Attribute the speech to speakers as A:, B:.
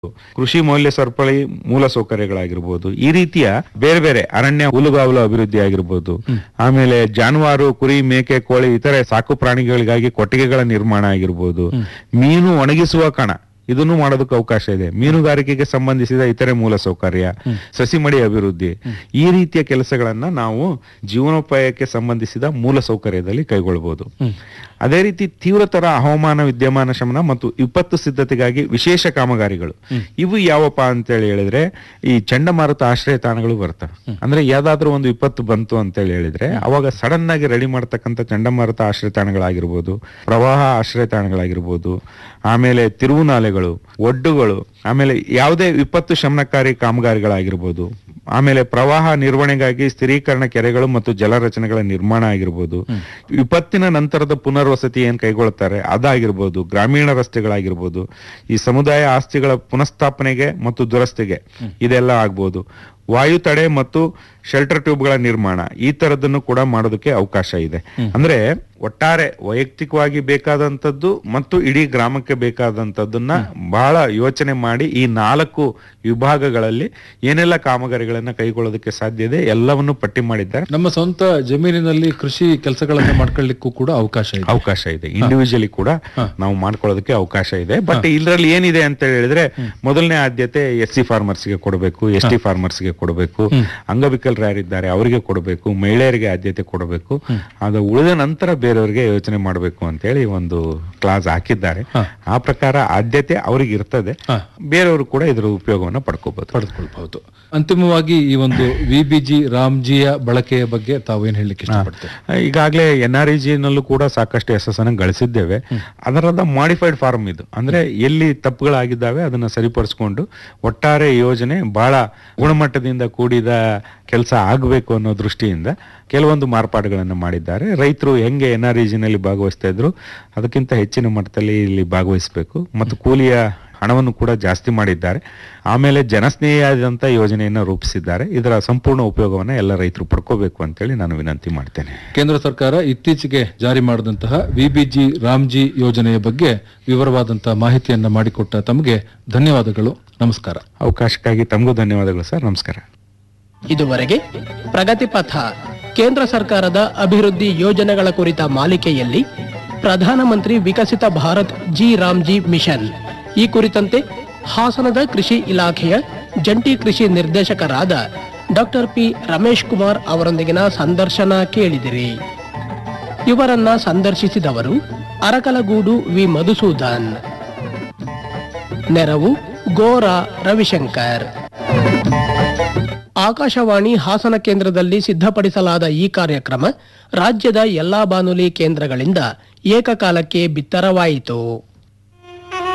A: ಕೃಷಿ ಮೌಲ್ಯ ಸರಪಳಿ ಮೂಲ ಸೌಕರ್ಯಗಳಾಗಿರ್ಬೋದು, ಈ ರೀತಿಯ ಬೇರೆ ಬೇರೆ ಅರಣ್ಯ ಹುಲ್ಲುಗಾವಲು ಅಭಿವೃದ್ಧಿ ಆಗಿರ್ಬೋದು, ಆಮೇಲೆ ಜಾನುವಾರು, ಕುರಿ, ಮೇಕೆ, ಕೋಳಿ ಇತರೆ ಸಾಕು ಪ್ರಾಣಿಗಳಿಗಾಗಿ ಕೊಟ್ಟಿಗೆಗಳ ನಿರ್ಮಾಣ ಆಗಿರ್ಬೋದು, ಮೀನು ಒಣಗಿಸುವ ಕಣ ಇದನ್ನು ಮಾಡೋದಕ್ಕೆ ಅವಕಾಶ ಇದೆ. ಮೀನುಗಾರಿಕೆಗೆ ಸಂಬಂಧಿಸಿದ ಇತರೆ ಮೂಲ ಸೌಕರ್ಯ, ಸಸಿಮಡಿ ಅಭಿವೃದ್ಧಿ, ಈ ರೀತಿಯ ಕೆಲಸಗಳನ್ನ ನಾವು ಜೀವನೋಪಾಯಕ್ಕೆ ಸಂಬಂಧಿಸಿದ ಮೂಲ ಸೌಕರ್ಯದಲ್ಲಿ ಕೈಗೊಳ್ಳಬಹುದು. ಅದೇ ರೀತಿ ತೀವ್ರತರ ಹವಾಮಾನ ವಿದ್ಯಮಾನ ಶಮನ ಮತ್ತು ವಿಪತ್ತು ಸಿದ್ಧತೆಗಾಗಿ ವಿಶೇಷ ಕಾಮಗಾರಿಗಳು ಇವು ಯಾವಪ್ಪ ಅಂತೇಳಿ ಹೇಳಿದ್ರೆ, ಈ ಚಂಡಮಾರುತ ಆಶ್ರಯ ತಾಣಗಳು ಬರ್ತವೆ. ಅಂದ್ರೆ ಯಾವ್ದಾದ್ರೂ ಒಂದು ವಿಪತ್ತು ಬಂತು ಅಂತೇಳಿ ಹೇಳಿದ್ರೆ ಅವಾಗ ಸಡನ್ ಆಗಿ ರೆಡಿ ಮಾಡ್ತಕ್ಕಂಥ ಚಂಡಮಾರುತ ಆಶ್ರಯ ತಾಣಗಳಾಗಿರ್ಬೋದು, ಪ್ರವಾಹ ಆಶ್ರಯ ತಾಣಗಳಾಗಿರ್ಬೋದು, ಆಮೇಲೆ ತಿರುವು ನಾಲೆಗಳು, ಒಡ್ಡುಗಳು, ಆಮೇಲೆ ಯಾವುದೇ ವಿಪತ್ತು ಶಮನಕಾರಿ ಕಾಮಗಾರಿಗಳಾಗಿರ್ಬೋದು, ಆಮೇಲೆ ಪ್ರವಾಹ ನಿರ್ವಹಣೆಗಾಗಿ ಸ್ಥಿರೀಕರಣ ಕೆರೆಗಳು ಮತ್ತು ಜಲರಚನೆಗಳ ನಿರ್ಮಾಣ ಆಗಿರ್ಬೋದು, ವಿಪತ್ತಿನ ನಂತರದ ಪುನರ್ವಸತಿ ಏನ್ ಕೈಗೊಳ್ತಾರೆ ಅದಾಗಿರ್ಬೋದು, ಗ್ರಾಮೀಣ ರಸ್ತೆಗಳಾಗಿರ್ಬೋದು, ಈ ಸಮುದಾಯ ಆಸ್ತಿಗಳ ಪುನಃಸ್ಥಾಪನೆಗೆ ಮತ್ತು ದುರಸ್ತಿಗೆ ಇದೆಲ್ಲ ಆಗ್ಬೋದು, ವಾಯು ತಡೆ ಮತ್ತು ಶೆಲ್ಟರ್ ಟ್ಯೂಬ್ಗಳ ನಿರ್ಮಾಣ ಈ ತರದನ್ನು ಕೂಡ ಮಾಡೋದಕ್ಕೆ ಅವಕಾಶ ಇದೆ. ಅಂದ್ರೆ ಒಟ್ಟಾರೆ ವೈಯಕ್ತಿಕವಾಗಿ ಬೇಕಾದಂಥದ್ದು ಮತ್ತು ಇಡೀ ಗ್ರಾಮಕ್ಕೆ ಬೇಕಾದಂಥದ್ದನ್ನ ಬಹಳ ಯೋಚನೆ ಮಾಡಿ ಈ 4 ವಿಭಾಗಗಳಲ್ಲಿ ಏನೆಲ್ಲ ಕಾಮಗಾರಿಗಳನ್ನ ಕೈಗೊಳ್ಳೋದಕ್ಕೆ ಸಾಧ್ಯ ಇದೆ ಎಲ್ಲವನ್ನು ಪಟ್ಟಿ ಮಾಡಿದ್ದಾರೆ.
B: ನಮ್ಮ ಸ್ವಂತ ಜಮೀನಿನಲ್ಲಿ ಕೃಷಿ ಕೆಲಸಗಳನ್ನ ಮಾಡ್ಕೊಳ್ಳಿಕ್ಕೂ ಕೂಡ
A: ಅವಕಾಶ ಇದೆ. ಇಂಡಿವಿಜುವಲಿ ಕೂಡ ನಾವು ಮಾಡ್ಕೊಳ್ಳೋದಕ್ಕೆ ಅವಕಾಶ ಇದೆ. ಬಟ್ ಇದರಲ್ಲಿ ಏನಿದೆ ಅಂತ ಹೇಳಿದ್ರೆ, ಮೊದಲನೇ ಆದ್ಯತೆ SC ಫಾರ್ಮರ್ಸ್ಗೆ ಕೊಡಬೇಕು, ST ಫಾರ್ಮರ್ಸ್ಗೆ ಕೊಡಬೇಕು, ಅಂಗವಿಕಲರು ಯಾರಿದ್ದಾರೆ ಅವರಿಗೆ ಕೊಡಬೇಕು, ಮಹಿಳೆಯರಿಗೆ ಆದ್ಯತೆ ಕೊಡಬೇಕು, ಅದು ಉಳಿದ ನಂತರ ಬೇರೆಯವರಿಗೆ ಯೋಚನೆ ಮಾಡಬೇಕು ಅಂತ ಹೇಳಿ ಒಂದು ಕ್ಲಾಸ್ ಹಾಕಿದ್ದಾರೆ. ಆ ಪ್ರಕಾರ ಆದ್ಯತೆ ಅವ್ರಿಗೆ ಇರ್ತದೆ, ಬೇರೆಯವರು ಕೂಡ ಇದರ ಉಪಯೋಗವನ್ನು ಪಡ್ಕೊಳ್ಬಹುದು.
B: ಅಂತಿಮವಾಗಿ ಈ ಒಂದು VBG ರಾಮ್ಜಿಯ ಬಳಕೆಯ ಬಗ್ಗೆ ತಾವೇನ್ ಹೇಳಲಿಕ್ಕೆ ಇಷ್ಟಪಡ್ತೇವೆ?
A: ಈಗಾಗಲೇ NREG ನಲ್ಲೂ ಕೂಡ ಸಾಕಷ್ಟು ಯಶಸ್ಸನ್ನು ಗಳಿಸಿದ್ದೇವೆ. ಅದರದ ಮಾಡಿಫೈಡ್ ಫಾರ್ಮ್ ಇದು. ಅಂದ್ರೆ ಎಲ್ಲಿ ತಪ್ಪುಗಳಾಗಿದ್ದಾವೆ ಅದನ್ನ ಸರಿಪಡಿಸಿಕೊಂಡು ಒಟ್ಟಾರೆ ಯೋಜನೆ ಬಹಳ ಗುಣಮಟ್ಟದಿಂದ ಕೂಡಿದ ಕೆಲಸ ಆಗಬೇಕು ಅನ್ನೋ ದೃಷ್ಟಿಯಿಂದ ಕೆಲವೊಂದು ಮಾರ್ಪಾಡುಗಳನ್ನು ಮಾಡಿದ್ದಾರೆ. ರೈತರು ಹೆಂಗೆ NREG ನಲ್ಲಿ ಭಾಗವಹಿಸ್ತಾ ಇದ್ರು ಅದಕ್ಕಿಂತ ಹೆಚ್ಚಿನ ಮಟ್ಟದಲ್ಲಿ ಇಲ್ಲಿ ಭಾಗವಹಿಸಬೇಕು ಮತ್ತು ಕೂಲಿಯ ಹಣವನ್ನು ಕೂಡ ಜಾಸ್ತಿ ಮಾಡಿದ್ದಾರೆ. ಆಮೇಲೆ ಜನಸ್ನೇಹಿಯಾದಂಥ ಯೋಜನೆಯನ್ನು ರೂಪಿಸಿದ್ದಾರೆ. ಇದರ ಸಂಪೂರ್ಣ ಉಪಯೋಗವನ್ನು ಎಲ್ಲ ರೈತರು ಪಡ್ಕೋಬೇಕು ಅಂತೇಳಿ ನಾನು ವಿನಂತಿ ಮಾಡ್ತೇನೆ.
B: ಕೇಂದ್ರ ಸರ್ಕಾರ ಇತ್ತೀಚೆಗೆ ಜಾರಿ ಮಾಡಿದಂತಹ VBG ರಾಮ್ಜಿ ಯೋಜನೆಯ ಬಗ್ಗೆ ವಿವರವಾದಂತಹ ಮಾಹಿತಿಯನ್ನ ಮಾಡಿಕೊಟ್ಟ ತಮಗೆ ಧನ್ಯವಾದಗಳು. ನಮಸ್ಕಾರ.
A: ಅವಕಾಶಕ್ಕಾಗಿ ತಮಗೂ ಧನ್ಯವಾದಗಳು ಸರ್. ನಮಸ್ಕಾರ.
C: ಇದುವರೆಗೆ ಪ್ರಗತಿ ಪಥ ಕೇಂದ್ರ ಸರ್ಕಾರದ ಅಭಿವೃದ್ಧಿ ಯೋಜನೆಗಳ ಕುರಿತ ಮಾಲಿಕೆಯಲ್ಲಿ ಪ್ರಧಾನಮಂತ್ರಿ ವಿಕಸಿತ ಭಾರತ್ ರಾಮ್ಜಿ ಮಿಷನ್ ಈ ಕುರಿತಂತೆ ಹಾಸನದ ಕೃಷಿ ಇಲಾಖೆಯ ಜಂಟಿ ಕೃಷಿ ನಿರ್ದೇಶಕರಾದ ಡಾಕ್ಟರ್ P ರಮೇಶ್ ಕುಮಾರ್ ಅವರೊಂದಿಗಿನ ಸಂದರ್ಶನ ಕೇಳಿದಿರಿ. ಇವರನ್ನ ಸಂದರ್ಶಿಸಿದವರು ಅರಕಲಗೂಡು ವಿ ಮಧುಸೂದನ್. ನೆರವು ಗೋರಾ ರವಿಶಂಕರ್. ಆಕಾಶವಾಣಿ ಹಾಸನ ಕೇಂದ್ರದಲ್ಲಿ ಸಿದ್ಧಪಡಿಸಲಾದ ಈ ಕಾರ್ಯಕ್ರಮ ರಾಜ್ಯದ ಎಲ್ಲಾ ಬಾನುಲಿ ಕೇಂದ್ರಗಳಿಂದ ಏಕಕಾಲಕ್ಕೆ ಬಿತ್ತರವಾಯಿತು.